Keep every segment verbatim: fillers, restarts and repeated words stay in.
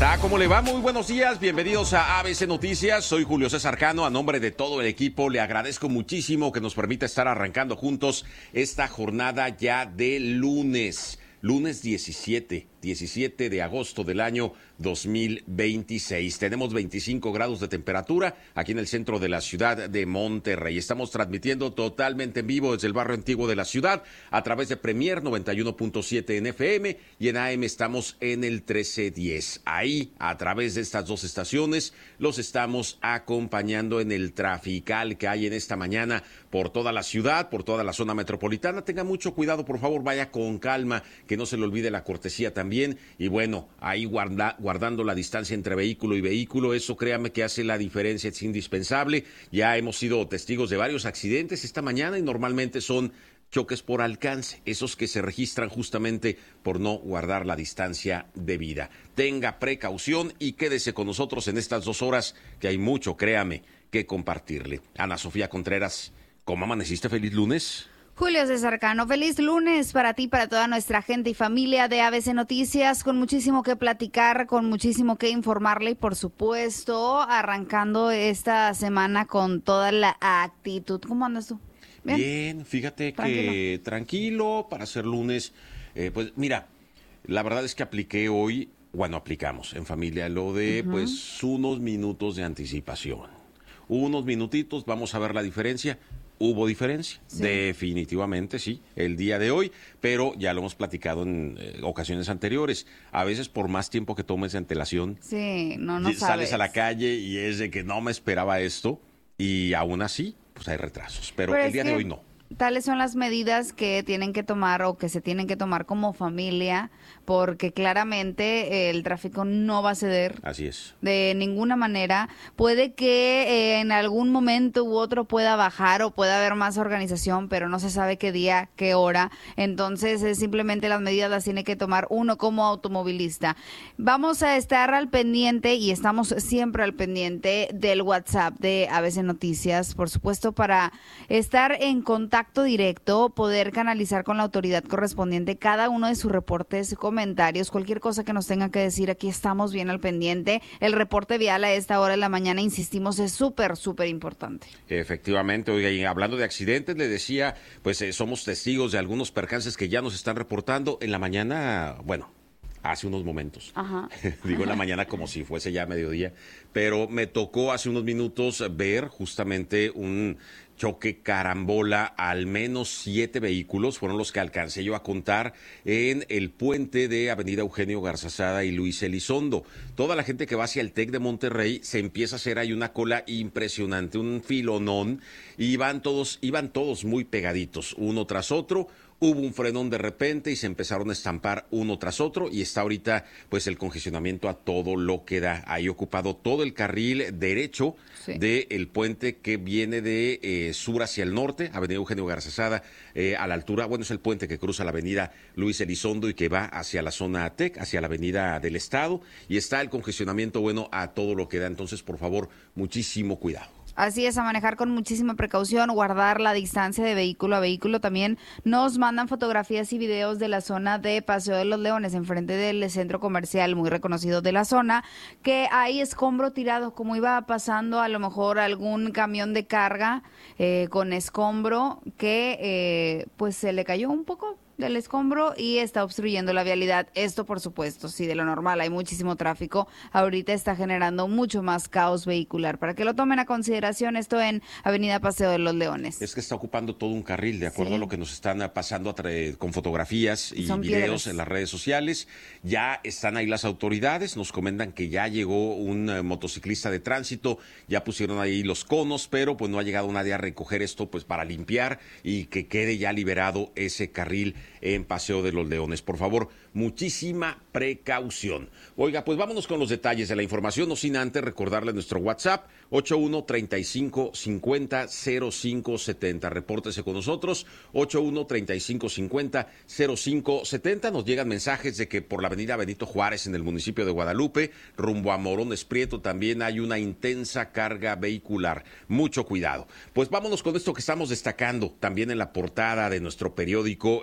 Hola, ¿cómo le va? Muy buenos días, bienvenidos a A B C Noticias. Soy Julio César Cano, a nombre de todo el equipo le agradezco muchísimo que nos permita estar arrancando juntos esta jornada ya de lunes. Lunes diecisiete, diecisiete de agosto del año dos mil veintiséis. Tenemos veinticinco grados de temperatura aquí en el centro de la ciudad de Monterrey. Estamos transmitiendo totalmente en vivo desde el barrio antiguo de la ciudad a través de Premier noventa y uno punto siete en F M y en A M estamos en el trece diez. Ahí, a través de estas dos estaciones, los estamos acompañando en el trafical que hay en esta mañana por toda la ciudad, por toda la zona metropolitana. Tenga mucho cuidado, por favor, vaya con calma, que no se le olvide la cortesía también. Y bueno, ahí guarda, guardando la distancia entre vehículo y vehículo, eso créame que hace la diferencia, es indispensable. Ya hemos sido testigos de varios accidentes esta mañana y normalmente son choques por alcance, esos que se registran justamente por no guardar la distancia debida. Tenga precaución y quédese con nosotros en estas dos horas que hay mucho, créame, que compartirle. Ana Sofía Contreras, ¿cómo amaneciste? Feliz lunes. Julio César Cano, feliz lunes para ti, para toda nuestra gente y familia de A B C Noticias, con muchísimo que platicar, con muchísimo que informarle y por supuesto arrancando esta semana con toda la actitud. ¿Cómo andas tú? Bien, Bien fíjate tranquilo. que tranquilo para ser lunes. Eh, pues mira, la verdad es que apliqué hoy, bueno, aplicamos en familia lo de uh-huh. pues unos minutos de anticipación. Unos minutitos, vamos a ver la diferencia. Hubo diferencia, sí. Definitivamente sí, el día de hoy, pero ya lo hemos platicado en eh, ocasiones anteriores. A veces por más tiempo que tomes de antelación, sí, no, no sales sabes. a la calle y es de que no me esperaba esto y aún así pues hay retrasos, pero, pero el día de hoy no. Tales son las medidas que tienen que tomar o que se tienen que tomar como familia, porque claramente eh, el tráfico no va a ceder. Así es. De ninguna manera. Puede que eh, en algún momento u otro pueda bajar o pueda haber más organización, pero no se sabe qué día, qué hora. Entonces, eh, simplemente las medidas las tiene que tomar uno como automovilista. Vamos a estar al pendiente y estamos siempre al pendiente del WhatsApp de A B C Noticias, por supuesto, para estar en contacto directo, poder canalizar con la autoridad correspondiente cada uno de sus reportes, comentarios, cualquier cosa que nos tenga que decir. Aquí estamos bien al pendiente. El reporte vial a esta hora de la mañana, insistimos, es súper, súper importante. Efectivamente, oiga, y hablando de accidentes, le decía, pues eh, somos testigos de algunos percances que ya nos están reportando en la mañana, bueno, hace unos momentos. Ajá. Digo en la mañana como si fuese ya mediodía, pero me tocó hace unos minutos ver justamente un choque carambola, al menos siete vehículos fueron los que alcancé yo a contar en el puente de Avenida Eugenio Garzazada y Luis Elizondo. Toda la gente que va hacia el TEC de Monterrey se empieza a hacer ahí una cola impresionante, un filonón, y iban todos, iban todos muy pegaditos, uno tras otro. Hubo un frenón de repente y se empezaron a estampar uno tras otro y está ahorita pues el congestionamiento a todo lo que da. Ahí ocupado todo el carril derecho sí. del puente que viene de eh, sur hacia el norte, Avenida Eugenio Garzazada, eh, a la altura, bueno, es el puente que cruza la Avenida Luis Elizondo y que va hacia la zona TEC, hacia la Avenida del Estado, y está el congestionamiento, bueno, a todo lo que da. Entonces, por favor, muchísimo cuidado. Así es, a manejar con muchísima precaución, guardar la distancia de vehículo a vehículo. También nos mandan fotografías y videos de la zona de Paseo de los Leones, enfrente del centro comercial muy reconocido de la zona, que hay escombro tirado, como iba pasando a lo mejor algún camión de carga eh, con escombro que eh, pues se le cayó un poco del escombro y está obstruyendo la vialidad. Esto, por supuesto, sí, de lo normal, hay muchísimo tráfico. Ahorita está generando mucho más caos vehicular. Para que lo tomen a consideración, esto en Avenida Paseo de los Leones. Es que está ocupando todo un carril, de acuerdo sí. a lo que nos están pasando a tra- con fotografías y Son videos piedras. en las redes sociales. Ya están ahí las autoridades, nos comentan que ya llegó un uh, motociclista de tránsito, ya pusieron ahí los conos, pero pues no ha llegado nadie a recoger esto pues para limpiar y que quede ya liberado ese carril en Paseo de los Leones. Por favor, muchísima precaución. Oiga, pues vámonos con los detalles de la información, no sin antes recordarle nuestro WhatsApp, ocho uno, treinta y cinco, cincuenta, cero cinco setenta. Repórtese con nosotros, ocho uno, treinta y cinco, cincuenta, cero cinco setenta. Nos llegan mensajes de que por la avenida Benito Juárez, en el municipio de Guadalupe, rumbo a Morones Prieto, también hay una intensa carga vehicular. Mucho cuidado. Pues vámonos con esto que estamos destacando también en la portada de nuestro periódico el día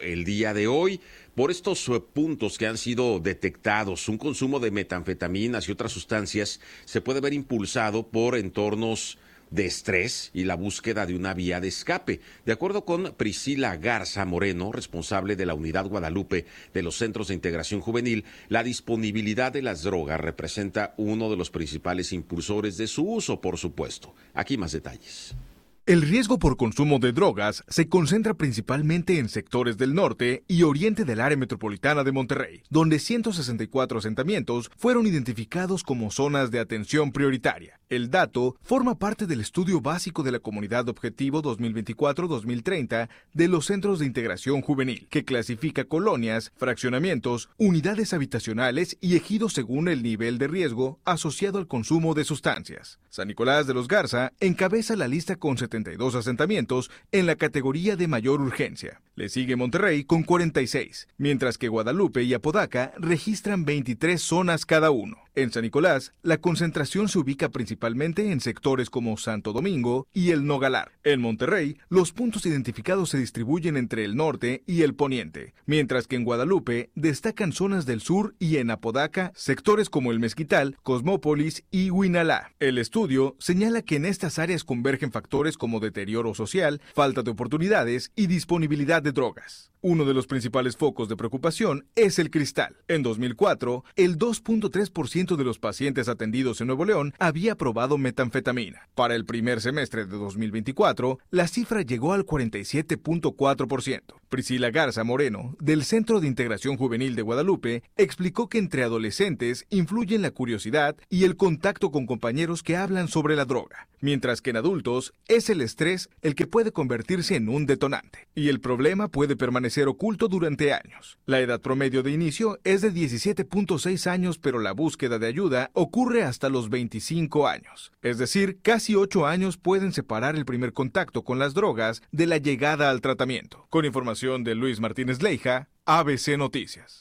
día de hoy por estos puntos que han sido detectados. Un consumo de metanfetaminas y otras sustancias se puede ver impulsado por entornos de estrés y la búsqueda de una vía de escape. De acuerdo con Priscila Garza Moreno, responsable de la Unidad Guadalupe de los Centros de Integración Juvenil, la disponibilidad de las drogas representa uno de los principales impulsores de su uso, por supuesto. Aquí más detalles. El riesgo por consumo de drogas se concentra principalmente en sectores del norte y oriente del área metropolitana de Monterrey, donde ciento sesenta y cuatro asentamientos fueron identificados como zonas de atención prioritaria. El dato forma parte del Estudio Básico de la Comunidad Objetivo dos mil veinticuatro dos mil treinta de los Centros de Integración Juvenil, que clasifica colonias, fraccionamientos, unidades habitacionales y ejidos según el nivel de riesgo asociado al consumo de sustancias. San Nicolás de los Garza encabeza la lista con setenta y dos asentamientos en la categoría de mayor urgencia. Le sigue Monterrey con cuarenta y seis, mientras que Guadalupe y Apodaca registran veintitrés zonas cada uno. En San Nicolás, la concentración se ubica principalmente en sectores como Santo Domingo y el Nogalar. En Monterrey, los puntos identificados se distribuyen entre el norte y el poniente, mientras que en Guadalupe destacan zonas del sur y en Apodaca, sectores como el Mezquital, Cosmópolis y Huinalá. El estudio señala que en estas áreas convergen factores como deterioro social, falta de oportunidades y disponibilidad de drogas. Uno de los principales focos de preocupación es el cristal. En dos mil cuatro, el dos punto tres por ciento de los pacientes atendidos en Nuevo León había probado metanfetamina. Para el primer semestre de dos mil veinticuatro, la cifra llegó al cuarenta y siete punto cuatro por ciento. Priscila Garza Moreno, del Centro de Integración Juvenil de Guadalupe, explicó que entre adolescentes influyen la curiosidad y el contacto con compañeros que hablan sobre la droga, mientras que en adultos es el estrés el que puede convertirse en un detonante, y el problema puede permanecer oculto durante años. La edad promedio de inicio es de diecisiete punto seis años, pero la búsqueda de ayuda ocurre hasta los veinticinco años. Es decir, casi ocho años pueden separar el primer contacto con las drogas de la llegada al tratamiento. Con información de Luis Martínez Leija, A B C Noticias.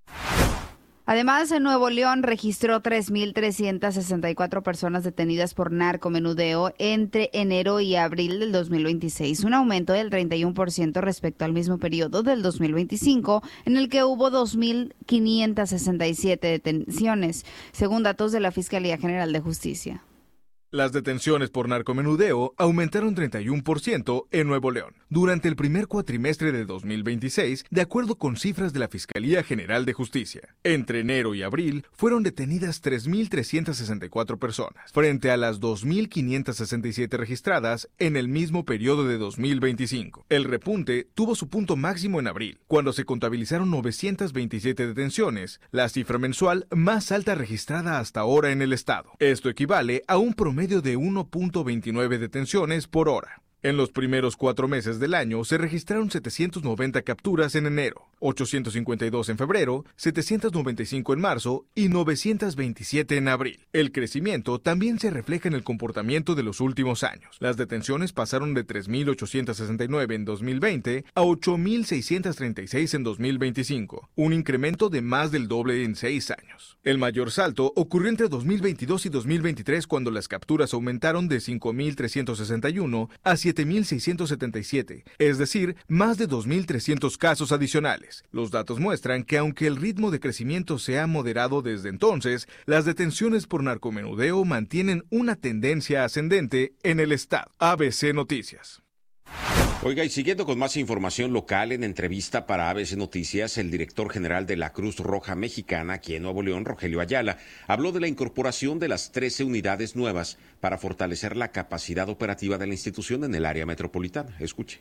Además, en Nuevo León registró tres mil trescientas sesenta y cuatro personas detenidas por narcomenudeo entre enero y abril del dos mil veintiséis, un aumento del treinta y uno por ciento respecto al mismo periodo del dos mil veinticinco, en el que hubo dos mil quinientas sesenta y siete detenciones, según datos de la Fiscalía General de Justicia. Las detenciones por narcomenudeo aumentaron treinta y uno por ciento en Nuevo León durante el primer cuatrimestre de dos mil veintiséis, de acuerdo con cifras de la Fiscalía General de Justicia. Entre enero y abril fueron detenidas tres mil trescientas sesenta y cuatro personas, frente a las dos mil quinientas sesenta y siete registradas en el mismo periodo de dos mil veinticinco. El repunte tuvo su punto máximo en abril, cuando se contabilizaron novecientas veintisiete detenciones, la cifra mensual más alta registrada hasta ahora en el estado. Esto equivale a un promedio de uno punto veintinueve detenciones por hora. En los primeros cuatro meses del año se registraron setecientas noventa capturas en enero, ochocientas cincuenta y dos en febrero, setecientas noventa y cinco en marzo y novecientas veintisiete en abril. El crecimiento también se refleja en el comportamiento de los últimos años. Las detenciones pasaron de tres mil ochocientas sesenta y nueve en dos mil veinte a ocho mil seiscientas treinta y seis en dos mil veinticinco, un incremento de más del doble en seis años. El mayor salto ocurrió entre dos mil veintidós y dos mil veintitrés, cuando las capturas aumentaron de cinco mil trescientos sesenta y uno a siete mil seiscientos setenta y siete, es decir, más de dos mil trescientos casos adicionales. Los datos muestran que aunque el ritmo de crecimiento se ha moderado desde entonces, las detenciones por narcomenudeo mantienen una tendencia ascendente en el estado. A B C Noticias. Oiga, y siguiendo con más información local, en entrevista para A B C Noticias, el director general de la Cruz Roja Mexicana aquí en Nuevo León, Rogelio Ayala, habló de la incorporación de las trece unidades nuevas para fortalecer la capacidad operativa de la institución en el área metropolitana. Escuche.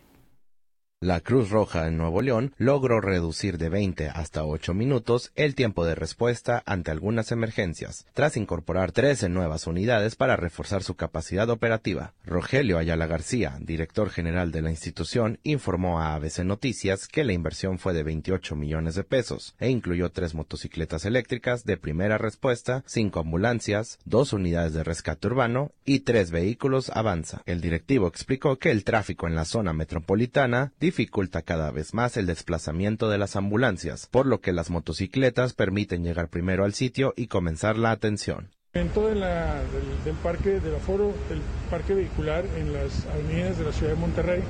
La Cruz Roja en Nuevo León logró reducir de veinte hasta ocho minutos el tiempo de respuesta ante algunas emergencias, tras incorporar trece nuevas unidades para reforzar su capacidad operativa. Rogelio Ayala García, director general de la institución, informó a A B C Noticias que la inversión fue de veintiocho millones de pesos e incluyó tres motocicletas eléctricas de primera respuesta, cinco ambulancias, dos unidades de rescate urbano y tres vehículos Avanza. El directivo explicó que el tráfico en la zona metropolitana dificulta cada vez más el desplazamiento de las ambulancias, por lo que las motocicletas permiten llegar primero al sitio y comenzar la atención. En todo la, del, del parque, del aforo del parque vehicular en las avenidas de la ciudad de Monterrey,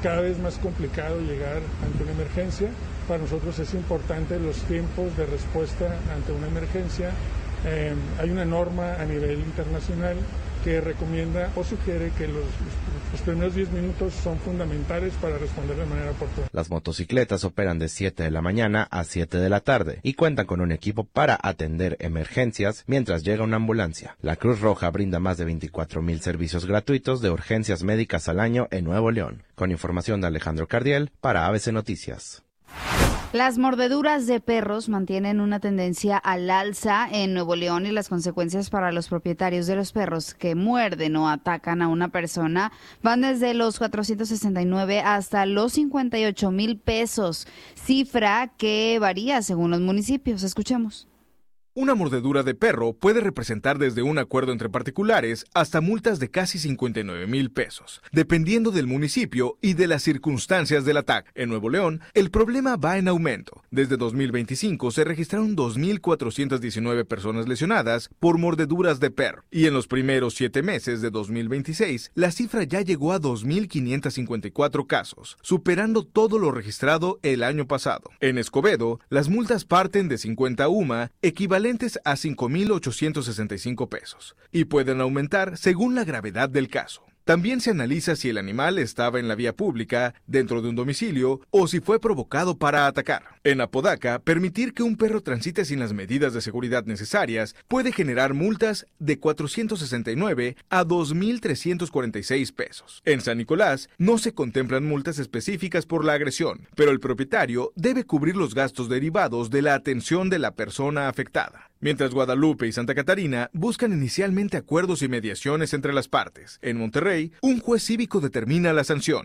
cada vez más complicado llegar ante una emergencia. Para nosotros es importante los tiempos de respuesta ante una emergencia. Eh, hay una norma a nivel internacional que recomienda o sugiere que los, los primeros diez minutos son fundamentales para responder de manera oportuna. Las motocicletas operan de siete de la mañana a siete de la tarde y cuentan con un equipo para atender emergencias mientras llega una ambulancia. La Cruz Roja brinda más de veinticuatro mil servicios gratuitos de urgencias médicas al año en Nuevo León. Con información de Alejandro Cardiel para A B C Noticias. Las mordeduras de perros mantienen una tendencia al alza en Nuevo León y las consecuencias para los propietarios de los perros que muerden o atacan a una persona van desde los cuatrocientos sesenta y nueve hasta los cincuenta y ocho mil pesos, cifra que varía según los municipios. Escuchemos. Una mordedura de perro puede representar desde un acuerdo entre particulares hasta multas de casi cincuenta y nueve mil pesos, dependiendo del municipio y de las circunstancias del ataque. En Nuevo León, el problema va en aumento. Desde dos mil veinticinco se registraron dos mil cuatrocientas diecinueve personas lesionadas por mordeduras de perro, y en los primeros siete meses de dos mil veintiséis, la cifra ya llegó a dos mil quinientos cincuenta y cuatro casos, superando todo lo registrado el año pasado. En Escobedo, las multas parten de cincuenta U M A, equivalentes a cinco mil ochocientos sesenta y cinco pesos, y pueden aumentar según la gravedad del caso. También se analiza si el animal estaba en la vía pública, dentro de un domicilio, o si fue provocado para atacar. En Apodaca, permitir que un perro transite sin las medidas de seguridad necesarias puede generar multas de cuatrocientos sesenta y nueve a dos mil trescientos cuarenta y seis pesos. En San Nicolás, no se contemplan multas específicas por la agresión, pero el propietario debe cubrir los gastos derivados de la atención de la persona afectada. Mientras Guadalupe y Santa Catarina buscan inicialmente acuerdos y mediaciones entre las partes. En Monterrey, un juez cívico determina la sanción.